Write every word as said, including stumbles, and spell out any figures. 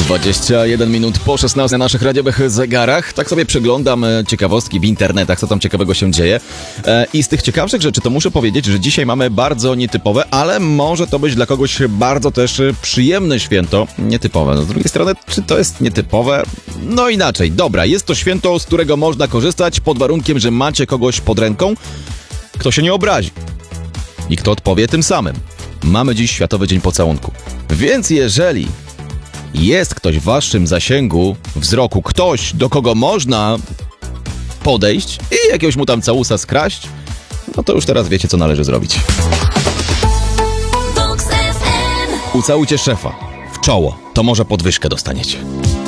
dwadzieścia jeden minut po szesnastej na naszych radiowych zegarach. Tak sobie przeglądam ciekawostki w internetach, co tam ciekawego się dzieje. I z tych ciekawszych rzeczy to muszę powiedzieć, że dzisiaj mamy bardzo nietypowe, ale może to być dla kogoś bardzo też przyjemne święto. Nietypowe. No z drugiej strony, czy to jest nietypowe? No inaczej. Dobra, jest to święto, z którego można korzystać pod warunkiem, że macie kogoś pod ręką, kto się nie obrazi. I kto odpowie tym samym. Mamy dziś Światowy Dzień Pocałunku. Więc jeżeli jest ktoś w waszym zasięgu wzroku, ktoś, do kogo można podejść i jakiegoś mu tam całusa skraść, no to już teraz wiecie, co należy zrobić. Ucałujcie szefa w czoło, to może podwyżkę dostaniecie.